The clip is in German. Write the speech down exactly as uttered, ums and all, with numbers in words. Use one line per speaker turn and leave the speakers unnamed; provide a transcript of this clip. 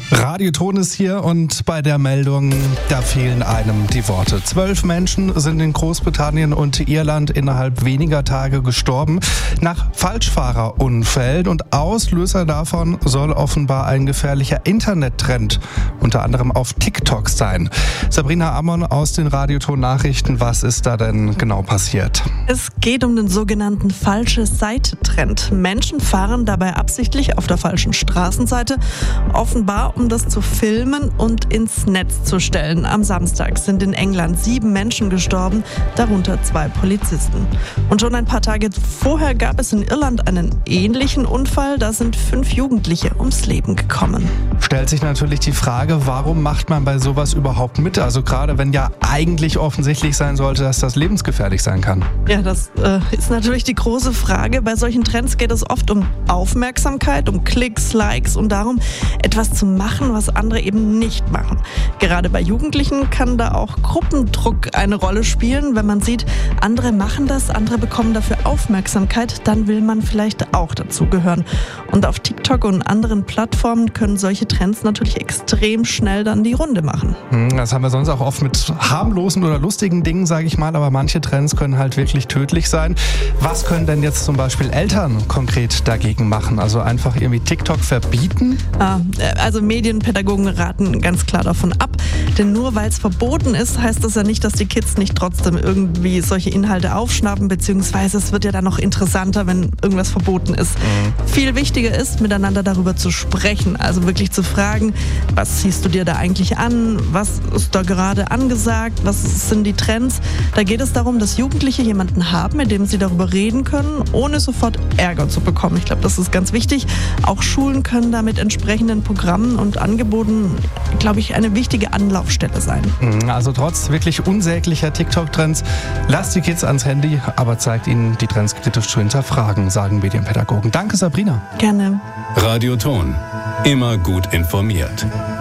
Radioton ist hier und bei der Meldung, da fehlen einem die Worte. Zwölf Menschen sind in Großbritannien und Irland innerhalb weniger Tage gestorben nach Falschfahrerunfällen und Auslöser davon soll offenbar ein gefährlicher Internettrend, unter anderem auf TikTok sein. Sabrina Ammon aus den Radioton-Nachrichten, was ist da denn genau passiert?
Es geht um den sogenannten Falsche-Seite-Trend. Menschen fahren dabei absichtlich auf der falschen Straßenseite, offenbar um das zu filmen und ins Netz zu stellen. Am Samstag sind in England sieben Menschen gestorben, darunter zwei Polizisten. Und schon ein paar Tage vorher gab es in Irland einen ähnlichen Unfall. Da sind fünf Jugendliche ums Leben gekommen.
Stellt sich natürlich die Frage, warum macht man bei sowas überhaupt mit? Also gerade wenn ja eigentlich offensichtlich sein sollte, dass das lebensgefährlich sein kann.
Ja, das äh, ist natürlich die große Frage. Bei solchen Trends geht es oft um Aufmerksamkeit, um Klicks, Likes und darum, etwas zu machen, was andere eben nicht machen. Gerade bei Jugendlichen kann da auch Gruppendruck eine Rolle spielen. Wenn man sieht, andere machen das, andere bekommen dafür Aufmerksamkeit, dann will man vielleicht auch dazugehören. Und auf TikTok und anderen Plattformen können solche Trends natürlich extrem schnell dann die Runde machen.
Das haben wir sonst auch oft mit harmlosen oder lustigen Dingen, sage ich mal, aber manche Trends können halt wirklich tödlich sein. Was können denn jetzt zum Beispiel Eltern konkret dagegen machen? Also einfach irgendwie TikTok verbieten?
Ah, also Medienpädagogen raten ganz klar davon ab, denn nur weil es verboten ist, heißt das ja nicht, dass die Kids nicht trotzdem irgendwie solche Inhalte aufschnappen, beziehungsweise es wird ja dann noch interessanter, wenn irgendwas verboten ist. Mhm. Viel wichtiger ist, miteinander darüber zu sprechen, also wirklich zu fragen, was siehst du dir da eigentlich an, was ist da gerade angesagt, was sind die Trends. Da geht es darum, dass Jugendliche jemanden haben, mit dem sie darüber reden können, ohne sofort Ärger zu bekommen. Ich glaube, das ist ganz wichtig. Auch Schulen können da mit entsprechenden Programmen und Angeboten, glaube ich, eine wichtige Anlaufstelle sein.
Also trotz wirklich unsäglicher TikTok-Trends, lasst die Kids ans Handy, aber zeigt ihnen, die Trends kritisch zu hinterfragen, sagen Medienpädagogen. Danke, Sabrina.
Gerne.
Radioton. Immer gut informiert.